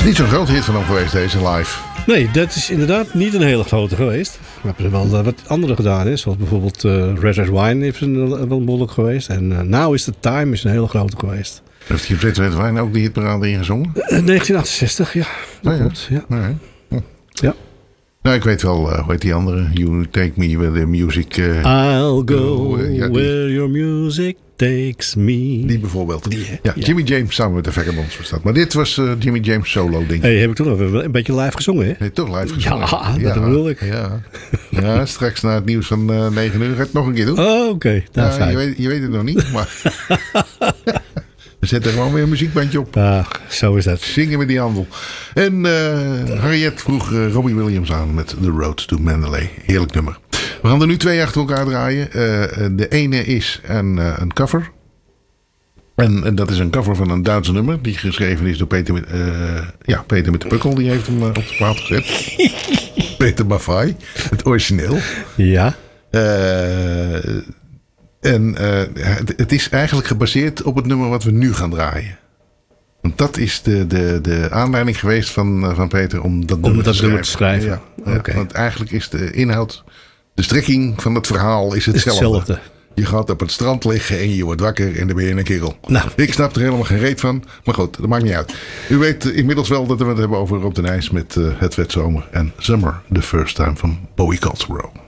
Niet zo'n groot hit van hem geweest, deze live. Nee, dat is inderdaad niet een hele grote geweest. We hebben er wel wat andere gedaan. Hè? Zoals bijvoorbeeld Red Red Wine is wel behoorlijk geweest. En Now is the Time is een hele grote geweest. Heeft hij op Red Red Wine ook die hitparade ingezongen? 1968, ja. Dat klopt, ja. Nee. Ja. Nou, ik weet wel, hoe heet die andere? You Take Me Where the Music... I'll go where your music takes me. Die bijvoorbeeld. Ja. Jimmy James samen met de Vagabonds was dat. Maar dit was Jimmy James solo ding. Hey, heb ik toen nog een beetje live gezongen, hè? Nee, toch live gezongen. Ja, dat bedoel ik. Ja, straks na het nieuws van 9 uur ga ik het nog een keer doen. Oh, oké. Je weet het nog niet, maar... We zetten gewoon weer een muziekbandje op. Zo is dat. Zingen met die handel. En Harriet vroeg Robbie Williams aan met The Road to Mandalay. Heerlijk nummer. We gaan er nu 2 achter elkaar draaien. De ene is een cover. En dat is een cover van een Duitse nummer. Die geschreven is door Peter met de Pukkel. Die heeft hem op de plaat gezet. Peter Maffay. Het origineel. Ja. Het is eigenlijk gebaseerd op het nummer wat we nu gaan draaien. Want dat is de aanleiding geweest van Peter om dat nummer te schrijven. Ja. Okay. Want eigenlijk is de inhoud, de strekking van het verhaal is hetzelfde. Je gaat op het strand liggen en je wordt wakker en dan ben je een kerel. Nou. Ik snap er helemaal geen reet van, maar goed, dat maakt niet uit. U weet inmiddels wel dat we het hebben over Rob de Nijs met Het werd zomer en Summer, the First Time van Bowie Caldwell.